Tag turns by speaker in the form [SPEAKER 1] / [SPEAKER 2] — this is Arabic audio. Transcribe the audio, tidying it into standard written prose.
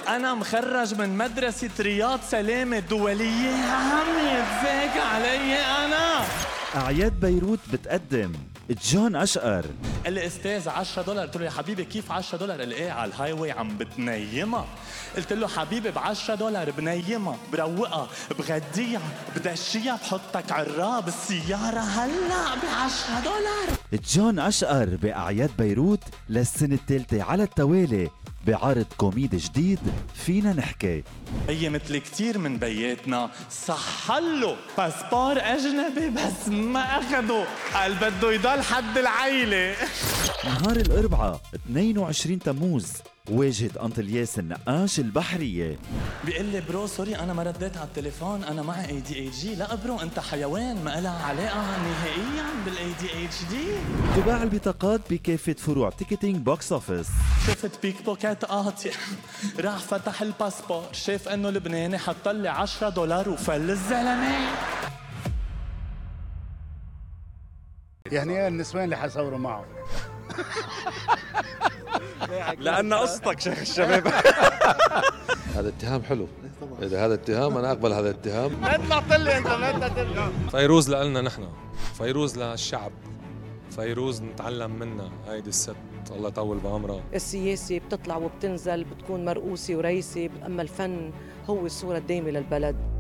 [SPEAKER 1] أنا مخرج من مدرسة رياض سلامة الدولية، عم يتزاك علي أنا.
[SPEAKER 2] أعياد بيروت بتقدم جون أشقر.
[SPEAKER 1] قال لي استاذ $10. قلت له يا حبيبي كيف $10؟ قال لي ايه على الهاي واي عم بتنيمها. قلت له حبيبي $10 بنيمها بروقها بغديها بدشيها بحطك عراب بالسيارة هلا $10.
[SPEAKER 2] جون أشقر بأعياد بيروت للسنة الثالثة على التوالي بعرض كوميدي جديد فينا نحكي.
[SPEAKER 1] هي مثل كتير من بياتنا صحله باسبور أجنبي بس ما أخده، قال بده يضل حد العيلة.
[SPEAKER 2] نهار الأربعاء 22 تموز واجهة أنطلياس النقاش البحرية.
[SPEAKER 1] بيقول لي برو سوري أنا ما رديت على التليفون، أنا معي ADHD. لا برو أنت حيوان ما لها علاقة نهائيا بالADHD.
[SPEAKER 2] تباع البطاقات بكافة فروع تيكتينج بوكس أوفيس.
[SPEAKER 1] شفت بيك بوكيت قاطع راح فتح الباسبور شاف انه لبناني حط لي $10 وفل الزلمه.
[SPEAKER 3] يعني ايه النسوان اللي حصوروا معه؟
[SPEAKER 1] لأن قصتك شيخ الشباب.
[SPEAKER 4] هذا اتهام حلو. إذا هذا اتهام أنا أقبل هذا الاتهام.
[SPEAKER 3] لا تطلع طلي أنت، لا تطلع.
[SPEAKER 5] فيروز لنا نحن، فيروز للشعب، فيروز نتعلم منها. هيدي الست الله يطول بعمرها.
[SPEAKER 6] السياسة بتطلع وبتنزل بتكون مرؤوسة ورئيسة، أما الفن هو الصورة الدائمة للبلد.